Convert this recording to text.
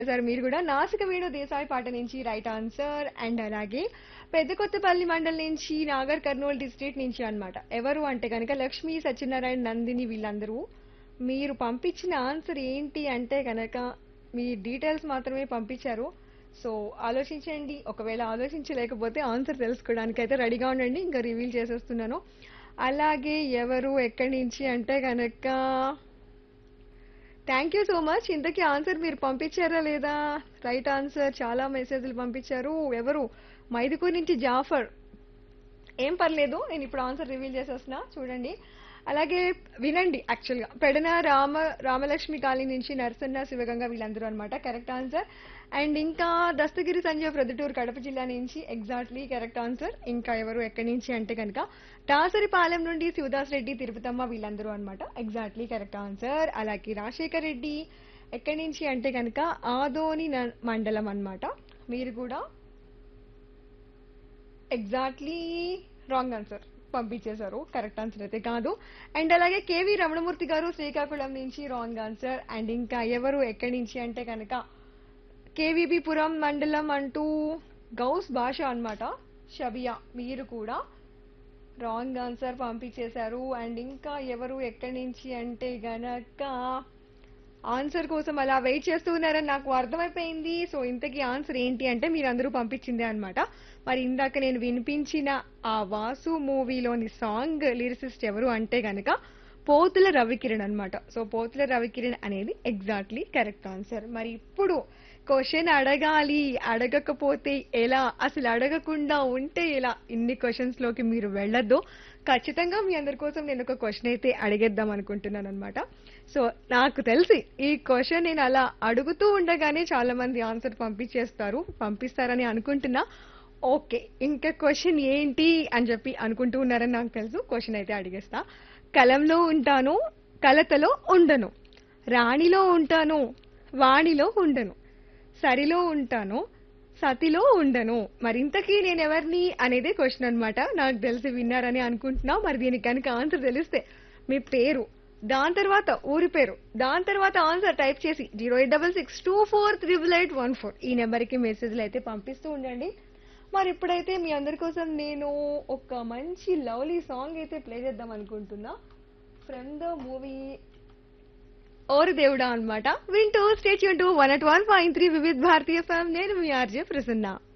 Sir మీరు కూడా నాసిక వేణు దేశాయ్ పాట నుంచి రైట్ ఆన్సర్ అండ్ అలాగే పెద్ద కొత్తపల్లి మండల్ నుంచి నాగర్ కర్నూలు డిస్ట్రిక్ట్ నుంచి అన్నమాట. ఎవరు అంటే కనుక లక్ష్మి సత్యనారాయణ నందిని వీళ్ళందరూ మీరు పంపించిన ఆన్సర్ ఏంటి అంటే కనుక మీ డీటెయిల్స్ మాత్రమే పంపించారు. సో ఆలోచించండి, ఒకవేళ ఆలోచించలేకపోతే ఆన్సర్ తెలుసుకోవడానికి అయితే రెడీగా ఉండండి, ఇంకా రివీల్ చేసేస్తున్నాను. అలాగే ఎవరు ఎక్కడి నుంచి అంటే కనుక థ్యాంక్ యూ సో మచ్. ఇంతకీ ఆన్సర్ మీరు పంపించారా లేదా? రైట్ ఆన్సర్ చాలా మెసేజ్లు పంపించారు. ఎవరు? మైదుకూరు నుంచి జాఫర్. ఏం పర్లేదు, నేను ఇప్పుడు ఆన్సర్ రివీల్ చేసేస్తున్నా చూడండి. అలాగే వినండి, యాక్చువల్గా పెడన రామలక్ష్మి కాలనీ నుంచి నరసన్న శివగంగ వీళ్ళందరూ అనమాట కరెక్ట్ ఆన్సర్. అండ్ ఇంకా దస్తగిరి సంజయ్ ప్రొద్దుటూరు కడప జిల్లా నుంచి ఎగ్జాక్ట్లీ కరెక్ట్ ఆన్సర్. ఇంకా ఎవరు ఎక్కడి నుంచి అంటే కనుక దాసరిపాలెం నుండి శివదాస్ రెడ్డి తిరుపతమ్మ వీళ్ళందరూ అనమాట ఎగ్జాక్ట్లీ కరెక్ట్ ఆన్సర్. అలాగే రాజశేఖర్ రెడ్డి ఎక్కడి నుంచి అంటే కనుక ఆదోని మండలం అన్నమాట. మీరు కూడా ఎగ్జాక్ట్లీ రాంగ్ ఆన్సర్ పంపించేశారు, కరెక్ట్ ఆన్సర్ అయితే కాదు. అండ్ అలాగే కేవీ రమణమూర్తి గారు శ్రీకాకుళం నుంచి రాంగ్ ఆన్సర్. అండ్ ఇంకా ఎవరు ఎక్కడి నుంచి అంటే కనుక కేవీబీ పురం మండలం అంటూ గౌస్ భాష అన్నమాట షబియా, మీరు కూడా రాంగ్ ఆన్సర్ పంపించేశారు. అండ్ ఇంకా ఎవరు ఎక్కడి నుంచి అంటే గనక ఆన్సర్ కోసం అలా వెయిట్ చేస్తూ ఉన్నారని నాకు అర్థమైపోయింది. సో ఇంతకీ ఆన్సర్ ఏంటి అంటే మీరు అందరూ పంపించిందే అన్నమాట. మరి ఇందాక నేను వినిపించిన ఆ వాసు మూవీలోని సాంగ్ లిరిసిస్ట్ ఎవరు అంటే గనక పోతుల రవికిరణ్ అన్నమాట. సో పోతుల రవికిరణ్ అనేది ఎగ్జాక్ట్లీ కరెక్ట్ ఆన్సర్. మరి ఇప్పుడు క్వశ్చన్ అడగాలి, అడగకపోతే ఎలా, అసలు అడగకుండా ఉంటే ఎలా, ఇన్ని క్వశ్చన్స్ లోకి మీరు వెళ్ళొద్దు. ఖచ్చితంగా మీ అందరి కోసం నేను ఒక క్వశ్చన్ అయితే అడిగేద్దాం అనుకుంటున్నాను అనమాట. సో నాకు తెలిసి ఈ క్వశ్చన్ నేను అలా అడుగుతూ ఉండగానే చాలా మంది ఆన్సర్ పంపిస్తారని అనుకుంటున్నా. ఓకే, ఇంకా క్వశ్చన్ ఏంటి అని చెప్పి అనుకుంటూ ఉన్నారని నాకు తెలుసు. క్వశ్చన్ అయితే అడిగేస్తా. కలంలో ఉంటాను, కలతలో ఉండను, రాణిలో ఉంటాను, వాణిలో ఉండను, సరిలో ఉంటాను, సతిలో ఉండను. మరింతకీ నేను ఎవరిని అనేదే క్వశ్చన్ అన్నమాట. నాకు తెలిసి విన్నారని అనుకుంటున్నా. మరి దీనికి కనుక ఆన్సర్ తెలిస్తే మీ పేరు, దాని తర్వాత ఊరి పేరు, దాని తర్వాత ఆన్సర్ టైప్ చేసి 08662438814 ఈ నెంబర్కి మెసేజ్లు అయితే పంపిస్తూ ఉండండి. మరి ఇప్పుడైతే మీ అందరి కోసం నేను ఒక మంచి లవ్లీ సాంగ్ అయితే ప్లే చేద్దాం అనుకుంటున్నా. ఫ్రమ్ ద మూవీ ఓరు దేవుడా అన్నమాట. వింటూ stay tune to 101.3 Vividh Bharatiya FM. నేను మీ ఆర్జే ప్రసన్న.